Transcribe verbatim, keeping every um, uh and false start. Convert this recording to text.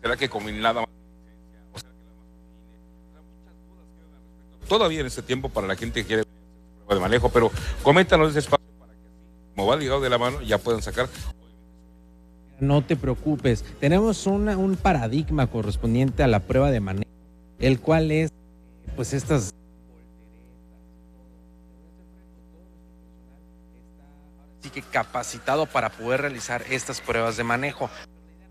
¿Será que combinada? O sea, que la masculine. O sea, muchas dudas quedan al respecto. Todavía en este tiempo para la gente que quiere prueba de manejo, pero coméntanos ese espacio para que así, como va ligado de la mano, ya puedan sacar. No te preocupes, tenemos una, un paradigma correspondiente a la prueba de manejo, el cual es, pues, estas así que capacitado para poder realizar estas pruebas de manejo.